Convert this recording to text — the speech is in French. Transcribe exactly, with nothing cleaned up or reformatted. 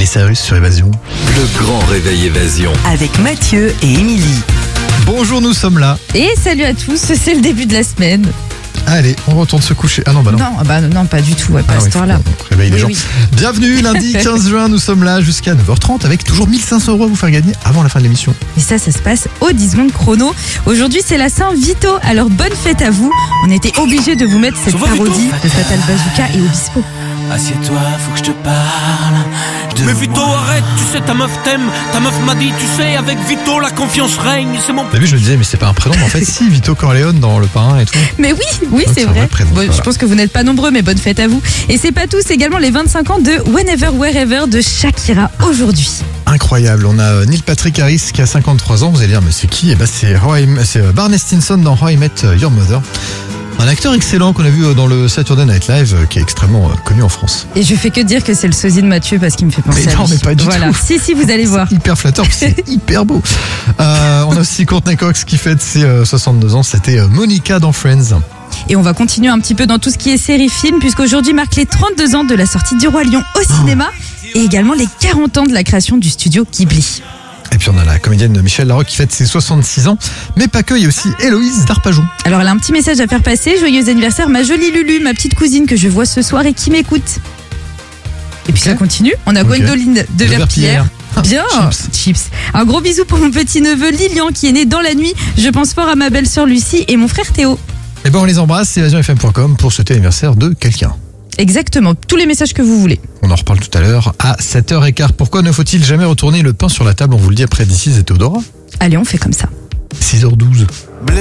Cyrus sur Évasion. Le grand réveil Évasion. Avec Mathieu et Émilie. Bonjour, nous sommes là. Et salut à tous, c'est le début de la semaine. Allez, on retourne se coucher. Ah non, bah non. Non, bah non, pas du tout, ouais, pas Ah à oui, cette heure-là. faut- faut réveiller les Oui, gens. oui. Bienvenue, lundi quinze juin, nous sommes là jusqu'à neuf heures trente avec toujours mille cinq cents euros à vous faire gagner avant la fin de l'émission. Et ça, ça se passe au dix secondes chrono. Aujourd'hui, c'est la Saint-Vito, alors bonne fête à vous. On était obligés de vous mettre cette Ça va, Vito parodie de Fatal Bazooka et Obispo. Assieds-toi, faut que je te parle. de Mais Vito, moi. arrête, tu sais, ta meuf t'aime. Ta meuf m'a dit, tu sais, avec Vito, la confiance règne. C'est mon... T'as vu, je me disais, mais c'est pas un prénom, mais en fait, si, Vito Corleone dans Le Parrain et tout. Mais oui, oui, Donc, c'est c'est un vrai. vrai prénom, Bon, voilà. Je pense que vous n'êtes pas nombreux, mais bonne fête à vous. Et c'est pas tout, c'est également les vingt-cinq ans de Whenever, Wherever de Shakira aujourd'hui. Incroyable, on a euh, Neil Patrick Harris qui a cinquante-trois ans, vous allez dire, mais c'est qui? Eh ben, c'est, How I- c'est euh, Barney Stinson dans How I Met Your Mother. Un acteur excellent qu'on a vu euh, dans le Saturday Night Live, euh, qui est extrêmement euh, connu en France. Et je fais que dire que c'est le sosie de Mathieu parce qu'il me fait penser Mais à non, lui. mais pas du voilà. tout. Si, si, vous allez voir. C'est hyper flatteur, puis c'est hyper beau. Euh, on a aussi Courtney Cox qui fête ses euh, soixante-deux ans, c'était euh, Monica dans Friends. Et on va continuer un petit peu dans tout ce qui est série-film, puisqu'aujourd'hui marque les trente-deux ans de la sortie du Roi Lion au cinéma et également les quarante ans de la création du studio Ghibli. Et puis on a la comédienne Michelle Larocque qui fête ses soixante-six ans, mais pas que, il y a aussi Héloïse d'Arpajon. Alors elle a un petit message à faire passer. Joyeux anniversaire, ma jolie Lulu, ma petite cousine que je vois ce soir et qui m'écoute. Et puis Ok. ça continue. On a Ok. Gwendoline de, De Verpillière. Ah, Bien, chips. chips. Un gros bisou pour mon petit neveu Lilian qui est né dans la nuit. Je pense fort à ma belle-sœur Lucie et mon frère Théo. Et ben on les embrasse, c'est évasion f m point com pour souhaiter l'anniversaire de quelqu'un. Exactement, tous les messages que vous voulez. On en reparle tout à l'heure à sept heures quinze. Pourquoi ne faut-il jamais retourner le pain sur la table? On vous le dit après d'ici, c'est Théodora. Allez, on fait comme ça. six heures douze.